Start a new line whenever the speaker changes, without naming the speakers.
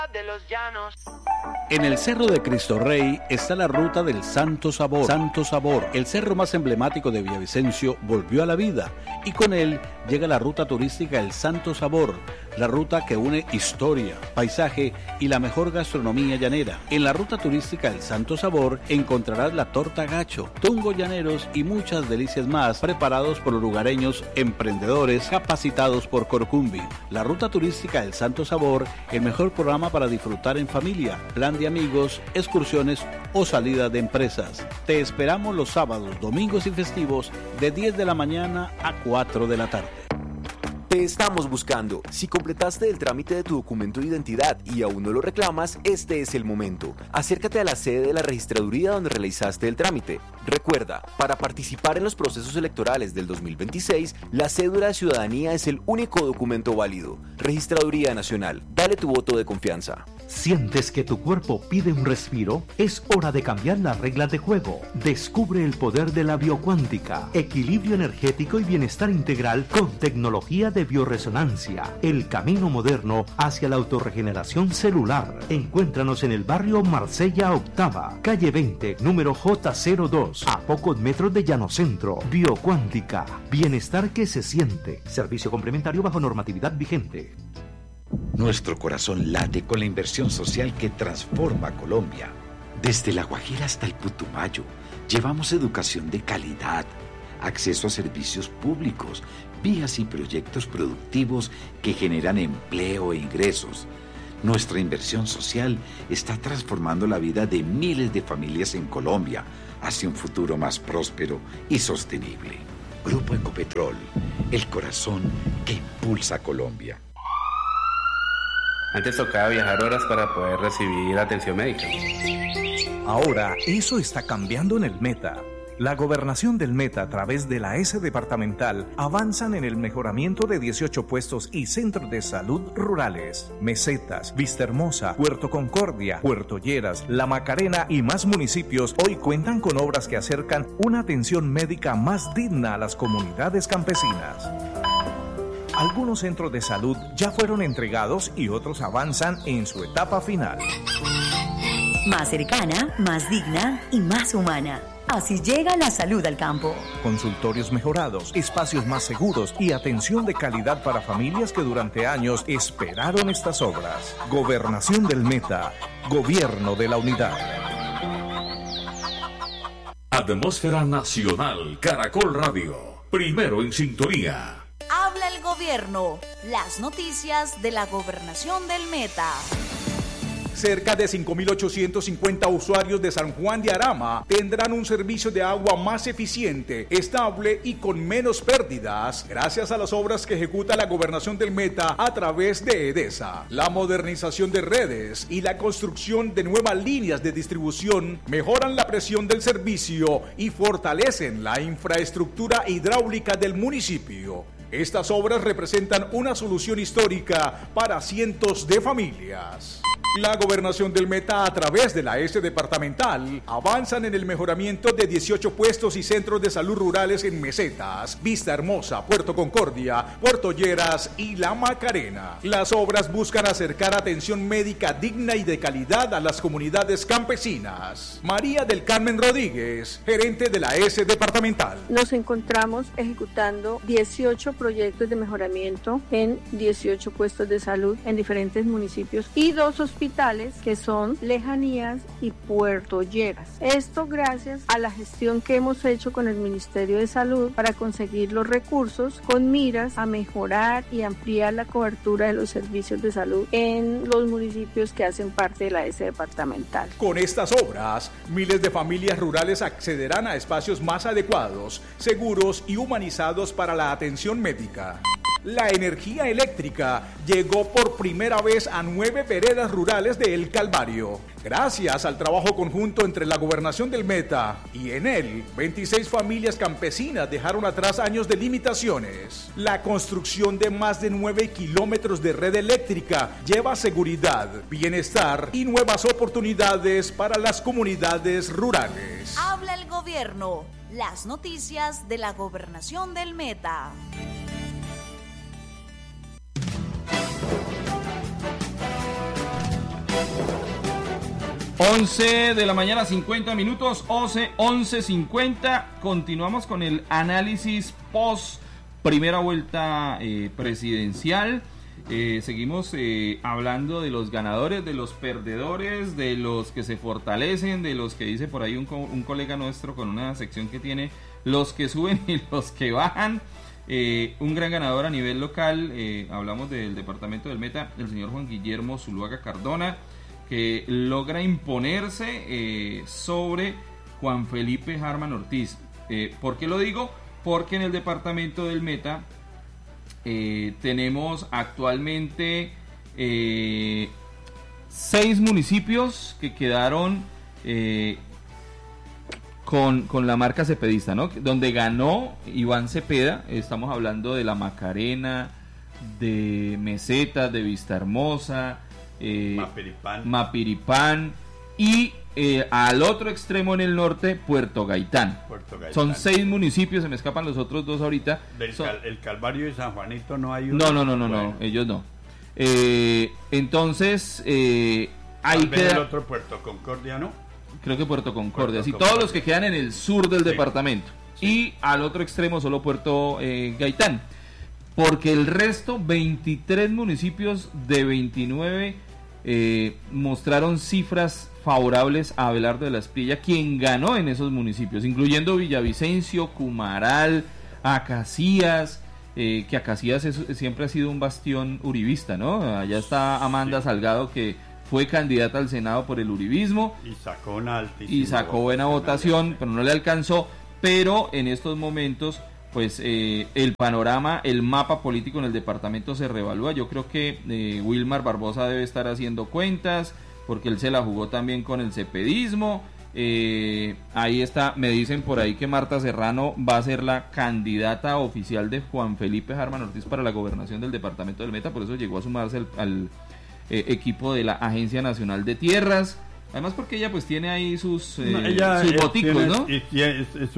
de los llanos.
En el Cerro de Cristo Rey está la ruta del Santo Sabor. Santo Sabor, el cerro más emblemático de Villavicencio, volvió a la vida y con él llega la ruta turística El Santo Sabor, la ruta que une historia, paisaje y la mejor gastronomía llanera. En la ruta turística El Santo Sabor encontrarás la torta gacho, tungos llaneros y muchas delicias más preparados por los lugareños emprendedores capacitados por Corcumbi. La ruta turística El Santo Sabor, el mejor programa para disfrutar en familia, plan de amigos, excursiones o salida de empresas. Te esperamos los sábados, domingos y festivos de 10 de la mañana a 4 de la tarde.
Te estamos buscando. Si completaste el trámite de tu documento de identidad y aún no lo reclamas, este es el momento. Acércate a la sede de la registraduría donde realizaste el trámite. Recuerda, para participar en los procesos electorales del 2026, la cédula de ciudadanía es el único documento válido. Registraduría Nacional. Dale tu voto de confianza.
¿Sientes que tu cuerpo pide un respiro? Es hora de cambiar las reglas de juego. Descubre el poder de la biocuántica, equilibrio energético y bienestar integral con tecnología de bioresonancia. El camino moderno hacia la autorregeneración celular. Encuéntranos en el barrio Marsella Octava, calle 20, número J02, a pocos metros de Llano Centro. Biocuántica, bienestar que se siente. Servicio complementario bajo normatividad vigente.
Nuestro corazón late con la inversión social que transforma Colombia. Desde La Guajira hasta el Putumayo, llevamos educación de calidad, acceso a servicios públicos, vías y proyectos productivos que generan empleo e ingresos. Nuestra inversión social está transformando la vida de miles de familias en Colombia hacia un futuro más próspero y sostenible. Grupo Ecopetrol, el corazón que impulsa a Colombia.
Antes tocaba viajar horas para poder recibir atención médica.
Ahora eso está cambiando en el Meta. La gobernación del Meta a través de la S departamental avanzan en el mejoramiento de 18 puestos y centros de salud rurales. Mesetas, Vistahermosa, Puerto Concordia, Puerto Lleras, La Macarena y más municipios hoy cuentan con obras que acercan una atención médica más digna a las comunidades campesinas. Algunos centros de salud ya fueron entregados y otros avanzan en su etapa final.
Más cercana, más digna y más humana. Así llega la salud al campo.
Consultorios mejorados, espacios más seguros y atención de calidad para familias que durante años esperaron estas obras. Gobernación del Meta, Gobierno de la Unidad.
Atmósfera Nacional, Caracol Radio. Primero en sintonía.
Habla el gobierno. Las noticias de la gobernación del Meta.
Cerca de 5.850 usuarios de San Juan de Arama tendrán un servicio de agua más eficiente, estable y con menos pérdidas, gracias a las obras que ejecuta la Gobernación del Meta a través de EDESA. La modernización de redes y la construcción de nuevas líneas de distribución mejoran la presión del servicio y fortalecen la infraestructura hidráulica del municipio. Estas obras representan una solución histórica para cientos de familias. La Gobernación del Meta a través de la S departamental avanzan en el mejoramiento de 18 puestos y centros de salud rurales en Mesetas, Vistahermosa, Puerto Concordia, Puerto Lleras y La Macarena. Las obras buscan acercar atención médica digna y de calidad a las comunidades campesinas. María del Carmen Rodríguez, gerente de la S departamental.
Nos encontramos ejecutando 18 proyectos de mejoramiento en 18 puestos de salud en diferentes municipios y 2 hospitales que son Lejanías y Puerto Lleras. Esto gracias a la gestión que hemos hecho con el Ministerio de Salud para conseguir los recursos con miras a mejorar y ampliar la cobertura de los servicios de salud en los municipios que hacen parte de la S departamental.
Con estas obras, miles de familias rurales accederán a espacios más adecuados, seguros y humanizados para la atención médica. La energía eléctrica llegó por primera vez a 9 veredas rurales de El Calvario. Gracias al trabajo conjunto entre la Gobernación del Meta y Enel, 26 familias campesinas dejaron atrás años de limitaciones. La construcción de más de 9 kilómetros de red eléctrica lleva seguridad, bienestar y nuevas oportunidades para las comunidades rurales.
Habla el gobierno. Las noticias de la Gobernación del Meta.
11 de la mañana, 50 minutos, 11:50. Continuamos con el análisis post primera vuelta presidencial. Seguimos hablando de los ganadores, de los perdedores, de los que se fortalecen, de los que dice por ahí un colega nuestro con una sección que tiene los que suben y los que bajan. Un gran ganador a nivel local, hablamos del departamento del Meta, el señor Juan Guillermo Zuluaga Cardona, que logra imponerse sobre Juan Felipe Harman Ortiz. ¿Por qué lo digo? Porque en el departamento del Meta tenemos actualmente 6 municipios que quedaron con la marca cepedista, ¿no? Donde ganó Iván Cepeda. Estamos hablando de La Macarena, de Mesetas, de Vistahermosa, Mapiripán y al otro extremo en el norte, Puerto Gaitán. Son 6 municipios, se me escapan los otros 2 ahorita.
El Calvario y San Juanito no hay uno.
No, ellos no. Entonces, ahí queda.
El otro Puerto Concordia, ¿no?
Creo que Puerto Concordia, sí, todos los que quedan en el sur del departamento. Sí. Y al otro extremo solo Puerto Gaitán. Porque el resto, 23 municipios de 29 mostraron cifras favorables a Abelardo de la Espriella, quien ganó en esos municipios, incluyendo Villavicencio, Cumaral, Acacías, que Acacías siempre ha sido un bastión uribista, ¿no? Allá está Amanda Salgado, que fue candidata al Senado por el uribismo
y sacó una altísima
y sacó buena votación, pero no le alcanzó. Pero en estos momentos, pues el panorama, el mapa político en el departamento se reevalúa. Yo creo que Wilmar Barbosa debe estar haciendo cuentas, porque él se la jugó también con el cepedismo. Ahí está, me dicen por ahí que Marta Serrano va a ser la candidata oficial de Juan Felipe Harman Ortiz para la gobernación del departamento del Meta, por eso llegó a sumarse al equipo de la Agencia Nacional de Tierras. Además porque ella pues tiene ahí sus boticos, ¿no?
Es